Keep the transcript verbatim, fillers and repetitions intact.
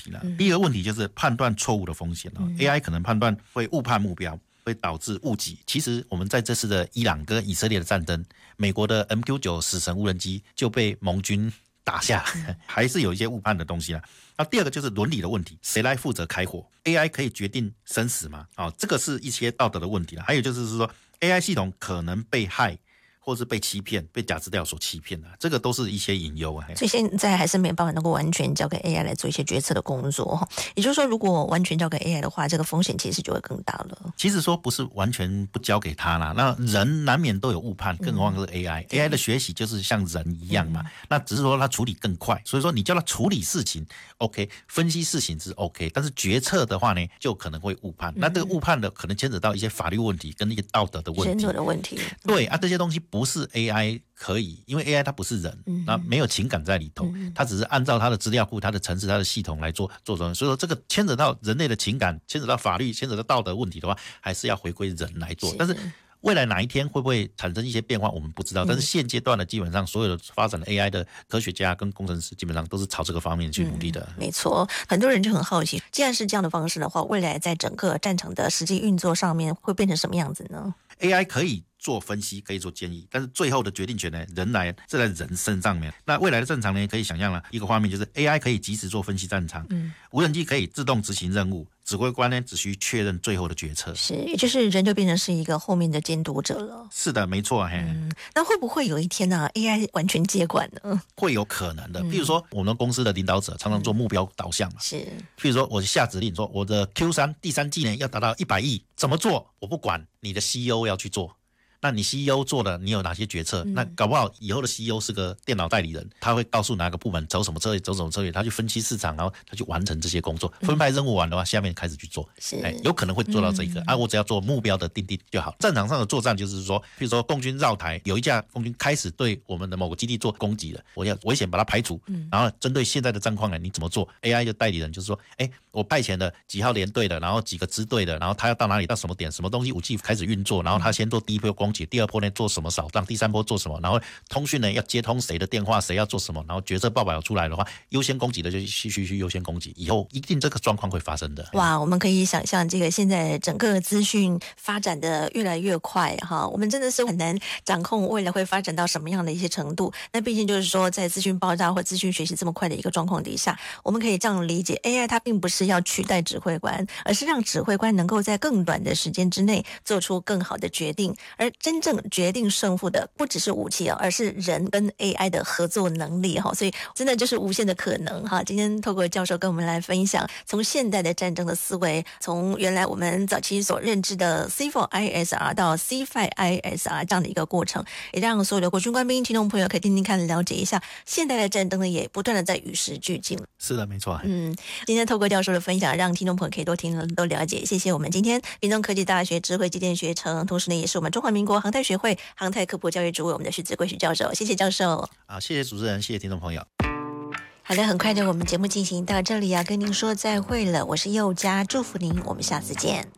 题了。嗯、第一个问题就是判断错误的风险、哦嗯、A I 可能判断会误判目标，会导致误击。其实我们在这次的伊朗跟以色列的战争，美国的 M Q 九 死神无人机就被盟军打下，还是有一些误判的东西啦。那第二个就是伦理的问题，谁来负责开火 ？A I 可以决定生死吗？哦，这个是一些道德的问题啦。还有就是说 ，A I 系统可能被害，或是被欺骗、被假资料所欺骗的，这个都是一些隐忧啊。 所以现在还是没有办法能够完全交给 A I 来做一些决策的工作。也就是说，如果完全交给 A I 的话，这个风险其实就会更大了。 其实说不是完全不交给他啦，那人难免都有误判，更何况是 A I。A I 的学习就是像人一样嘛，嗯、那只是说它处理更快。所以说你叫它处理事情 OK， 分析事情是 OK， 但是决策的话呢，就可能会误判。嗯、那这个误判的可能牵扯到一些法律问题跟一些道德的问题、 人格的问题。 对啊，这些东西不是 A I 可以，因为 A I 它不是人，那、嗯、没有情感在里头，它只是按照它的资料库、它的程式、它的系统来做做什么。所以说这个牵扯到人类的情感，牵扯到法律，牵扯到道德问题的话，还是要回归人来做。但是未来哪一天会不会产生一些变化，我们不知道。但是现阶段的基本上所有的发展的 A I 的科学家跟工程师，基本上都是朝这个方面去努力的。 嗯、没错，很多人就很好奇，既然是这样的方式的话，未来在整个战场的实际运作上面会变成什么样子呢？ A I 可以做分析，可以做建议，但是最后的决定权呢，仍然是在人身上面。那未来的战场呢，可以想象了一个画面，就是 A I 可以及时做分析战场，嗯，无人机可以自动执行任务，指挥官呢只需确认最后的决策。 是，也就是人就变成是一个后面的监督者了。 是的，没错。嘿， 嗯，那会不会有一天呢、啊、，A I 完全接管呢？ 会有可能的。譬如说，我们公司的领导者常常做目标导向嘛， 是。 譬如说，我下指令说，我的 Q 三 第三季呢要达到一百亿，怎么做？我不管，你的 C E O 要去做。那你 C E O 做了，你有哪些决策？嗯、那搞不好以后的 C E O 是个电脑代理人，他会告诉哪个部门走什么策略，走什么策略，他去分析市场，然后他去完成这些工作。分派任务完的话，下面开始去做，哎，有可能会做到这个、嗯、啊。我只要做目标的定定就好。战场上的作战就是说，比如说共军绕台，有一架共军开始对我们的某个基地做攻击了，我要危险把它排除，嗯、然后针对现在的战况呢，你怎么做 ？A I 的代理人就是说，哎，我派遣的几号连队的，然后几个支队的，然后他要到哪里到什么点，什么东西武器开始运作，然后他先做第一波攻击，第二波呢做什么扫荡，第三波做什么，然后通讯呢要接通谁的电话，谁要做什么，然后决策报表出来的话，优先攻击的就继续去优先攻击，以后一定这个状况会发生的。 哇，我们可以想象这个现在整个资讯发展的越来越快哈，我们真的是很难掌控未来会发展到什么样的一些程度。那毕竟就是说，在资讯爆炸或资讯学习这么快的一个状况底下，我们可以这样理解 ，A I 它并不是要取代指挥官，而是让指挥官能够在更短的时间之内做出更好的决定，而真正决定胜负的不只是武器，而是人跟 A I 的合作能力哈，所以真的就是无限的可能哈。今天透过教授跟我们来分享，从现代的战争的思维，从原来我们早期所认知的 C 四 I S R 到 C 五 I S R 这样的一个过程，也让所有的国军官兵听众朋友可以听听看，了解一下现代的战争呢，也不断的在与时俱进。 是的，没错。 嗯，今天透过教授的分享，让听众朋友可以多听多了解。谢谢我们今天屏东科技大学智慧机电学程，同时呢，也是我们中华民国航太学会航太科普教育主委我们的徐子贵徐教授。谢谢教授。 啊，谢谢主持人，谢谢听众朋友。 好的，很快的，我们节目进行到这里啊，跟您说再会了。我是佑佳，祝福您，我们下次见。